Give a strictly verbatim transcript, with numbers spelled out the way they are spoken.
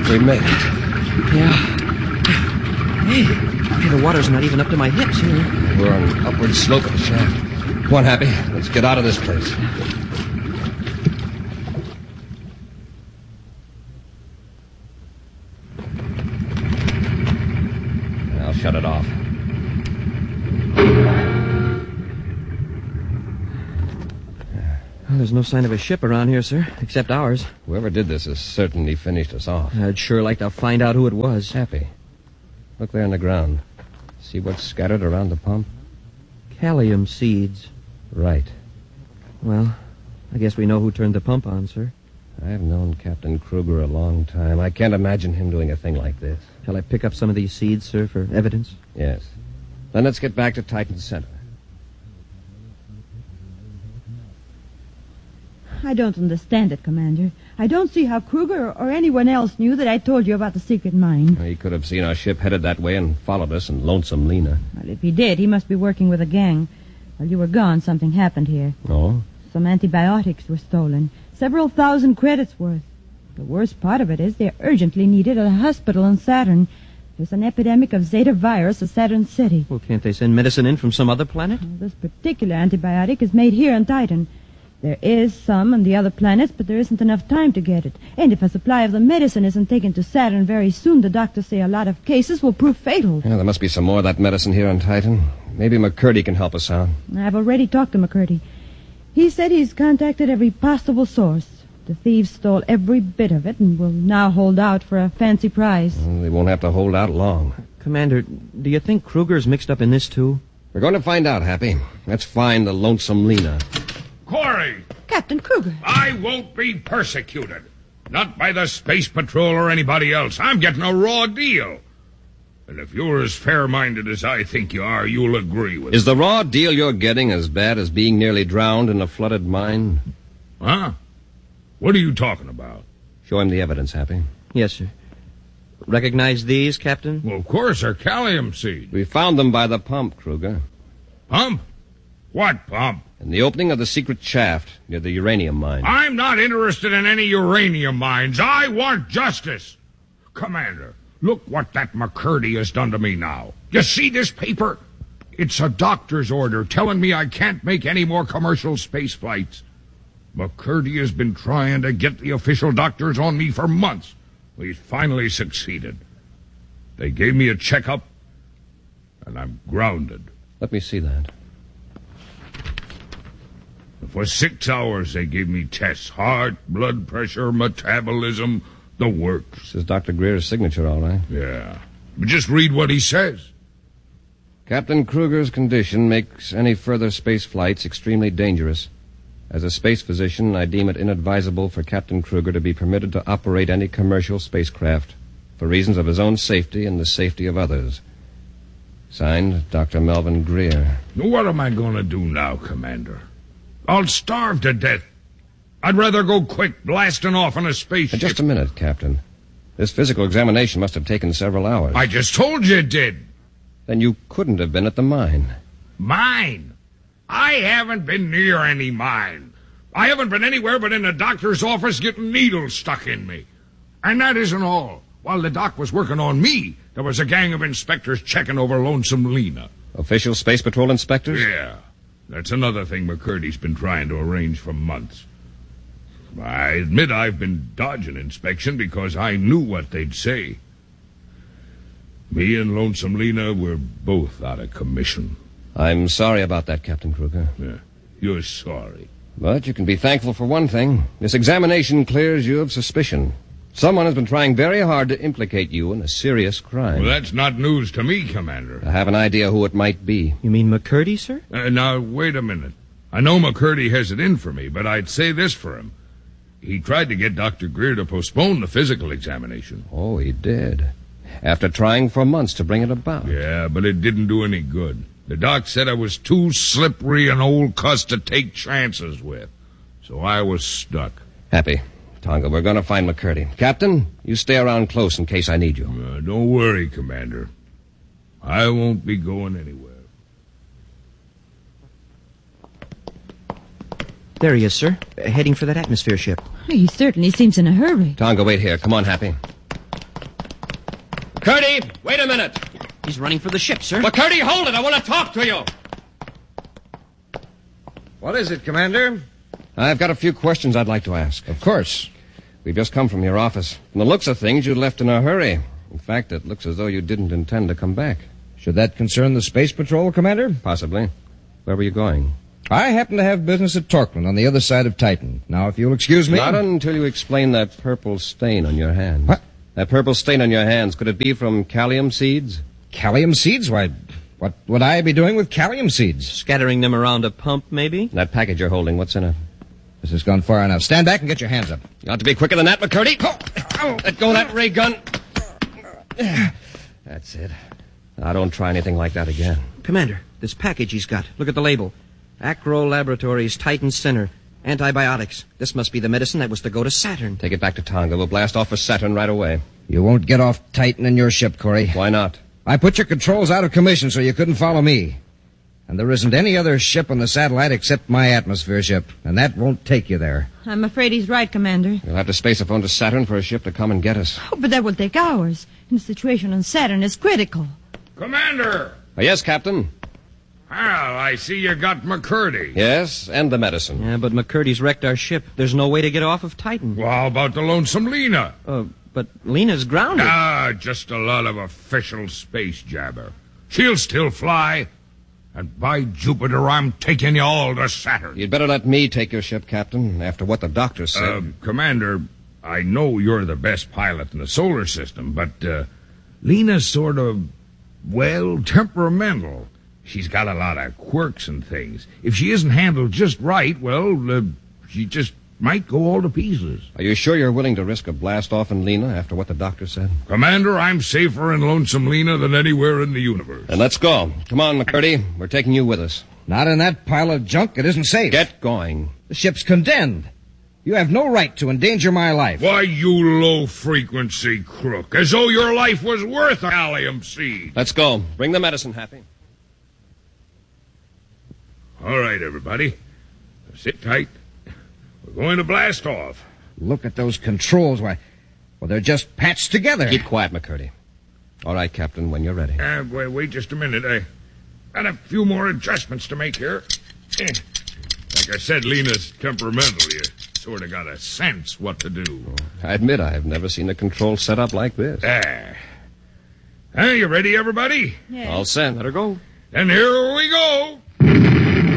We made it. Yeah. Hey, the water's not even up to my hips here. We're on an upward slope of the shaft. Come on, Happy. Let's get out of this place. I'll shut it off. Well, there's no sign of a ship around here, sir, except ours. Whoever did this has certainly finished us off. I'd sure like to find out who it was. Happy. Look there on the ground. See what's scattered around the pump? Callium seeds. Right. Well, I guess we know who turned the pump on, sir. I've known Captain Kruger a long time. I can't imagine him doing a thing like this. Shall I pick up some of these seeds, sir, for evidence? Yes. Then let's get back to Titan Center. I don't understand it, Commander. I don't see how Kruger or anyone else knew that I told you about the secret mine. He could have seen our ship headed that way and followed us in Lonesome Lena. Well, if he did, he must be working with a gang. While you were gone, something happened here. Oh? Some antibiotics were stolen. Several thousand credits worth. The worst part of it is they're urgently needed at a hospital on Saturn. There's an epidemic of Zeta virus at Saturn City. Well, can't they send medicine in from some other planet? Well, this particular antibiotic is made here on Titan. There is some on the other planets, but there isn't enough time to get it. And if a supply of the medicine isn't taken to Saturn very soon, the doctors say a lot of cases will prove fatal. Yeah, there must be some more of that medicine here on Titan. Maybe McCurdy can help us out. I've already talked to McCurdy. He said he's contacted every possible source. The thieves stole every bit of it and will now hold out for a fancy prize. Well, they won't have to hold out long. Commander, do you think Kruger's mixed up in this, too? We're going to find out, Happy. Let's find the Lonesome Lena. Corey! Captain Kruger! I won't be persecuted. Not by the Space Patrol or anybody else. I'm getting a raw deal. And if you're as fair-minded as I think you are, you'll agree with Is me. the raw deal you're getting as bad as being nearly drowned in a flooded mine? Huh? What are you talking about? Show him the evidence, Happy. Yes, sir. Recognize these, Captain? Well, of course, they're calcium seeds. We found them by the pump, Kruger. Pump? What pump? In the opening of the secret shaft near the uranium mine. I'm not interested in any uranium mines. I want justice. Commander, look what that McCurdy has done to me now. You see this paper? It's a doctor's order telling me I can't make any more commercial space flights. McCurdy has been trying to get the official doctors on me for months. He's finally succeeded. They gave me a checkup, and I'm grounded. Let me see that. For six hours, they gave me tests. Heart, blood pressure, metabolism, the works. This is Doctor Greer's signature, all right. Yeah. But just read what he says. Captain Kruger's condition makes any further space flights extremely dangerous. As a space physician, I deem it inadvisable for Captain Kruger to be permitted to operate any commercial spacecraft for reasons of his own safety and the safety of others. Signed, Doctor Melvin Greer. What am I going to do now, Commander? I'll starve to death. I'd rather go quick blasting off on a spaceship. Just a minute, Captain. This physical examination must have taken several hours. I just told you it did. Then you couldn't have been at the mine. Mine? I haven't been near any mine. I haven't been anywhere but in a doctor's office getting needles stuck in me. And that isn't all. While the doc was working on me, there was a gang of inspectors checking over Lonesome Lena. Official Space Patrol inspectors? Yeah. That's another thing McCurdy's been trying to arrange for months. I admit I've been dodging inspection because I knew what they'd say. Me and Lonesome Lena were both out of commission. I'm sorry about that, Captain Kruger. Yeah, you're sorry. But you can be thankful for one thing. This examination clears you of suspicion. Someone has been trying very hard to implicate you in a serious crime. Well, that's not news to me, Commander. I have an idea who it might be. You mean McCurdy, sir? Uh, now, wait a minute. I know McCurdy has it in for me, but I'd say this for him. He tried to get Doctor Greer to postpone the physical examination. Oh, he did. After trying for months to bring it about. Yeah, but it didn't do any good. The doc said I was too slippery an old cuss to take chances with. So I was stuck. Happy. Tonga, we're going to find McCurdy. Captain, you stay around close in case I need you. Uh, don't worry, Commander. I won't be going anywhere. There he is, sir. Heading for that atmosphere ship. He certainly seems in a hurry. Tonga, wait here. Come on, Happy. McCurdy, wait a minute. He's running for the ship, sir. McCurdy, hold it. I want to talk to you. What is it, Commander? I've got a few questions I'd like to ask. Of course. We've just come from your office. From the looks of things, you left in a hurry. In fact, it looks as though you didn't intend to come back. Should that concern the Space Patrol, Commander? Possibly. Where were you going? I happen to have business at Torkland on the other side of Titan. Now, if you'll excuse me... Not until you explain that purple stain on your hands. What? That purple stain on your hands, could it be from calcium seeds? Calcium seeds? Why, what would I be doing with calcium seeds? Scattering them around a pump, maybe? That package you're holding, what's in it? This has gone far enough. Stand back and get your hands up. You ought to be quicker than that, McCurdy. Oh, let go of that ray gun. That's it. Now, don't try anything like that again. Commander, this package he's got. Look at the label. Acro Laboratories, Titan Center. Antibiotics. This must be the medicine that was to go to Saturn. Take it back to Tonga. We'll blast off for Saturn right away. You won't get off Titan in your ship, Corey. Why not? I put your controls out of commission so you couldn't follow me. And there isn't any other ship on the satellite except my atmosphere ship, and that won't take you there. I'm afraid he's right, Commander. We'll have to space a phone to Saturn for a ship to come and get us. Oh, but that will take hours. And the situation on Saturn is critical. Commander! Oh, yes, Captain. Well, I see you got McCurdy. Yes, and the medicine. Yeah, but McCurdy's wrecked our ship. There's no way to get off of Titan. Well, how about the Lonesome Lena? Uh, but Lena's grounded. Ah, just a lot of official space jabber. She'll still fly. And by Jupiter, I'm taking you all to Saturn. You'd better let me take your ship, Captain, after what the doctor said. Uh, Commander, I know you're the best pilot in the solar system, but uh, Lena's sort of, well, temperamental. She's got a lot of quirks and things. If she isn't handled just right, well, uh, she just might go all to pieces. Are you sure you're willing to risk a blast-off in Lena after what the doctor said? Commander, I'm safer in Lonesome Lena than anywhere in the universe. Then let's go. Come on, McCurdy. We're taking you with us. Not in that pile of junk. It isn't safe. Get going. The ship's condemned. You have no right to endanger my life. Why, you low-frequency crook. As though your life was worth a calcium seed. Let's go. Bring the medicine, Happy. All right, everybody. Sit tight. We're going to blast off. Look at those controls. Why, well, they're just patched together. Keep quiet, McCurdy. All right, Captain, when you're ready. Uh, wait, wait just a minute. I got a few more adjustments to make here. Eh. Like I said, Lena's temperamental. You sort of got a sense what to do. I admit I've never seen a control set up like this. Ah. Are you ready, everybody? Yes. All set. Let her go. Then here we go.